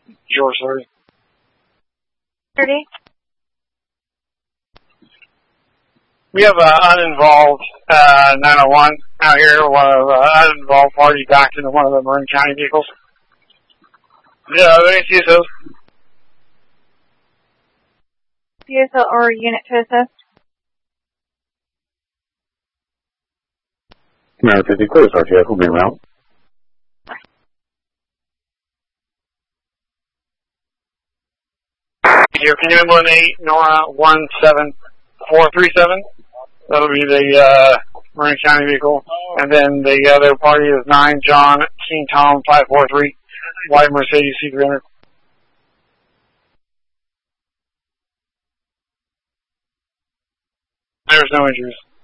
George 30. 30. We have an uninvolved 901 out here. One of uninvolved party backed into one of the Marin County vehicles. Yeah, let me see those. Vehicle or unit to assist. American 50 clear, RTF will be around. Here, can you 18 Nora 17437? That'll be the Marin County vehicle. And then the other party is 9 John King Tom 543, white Mercedes C300. There's no injuries.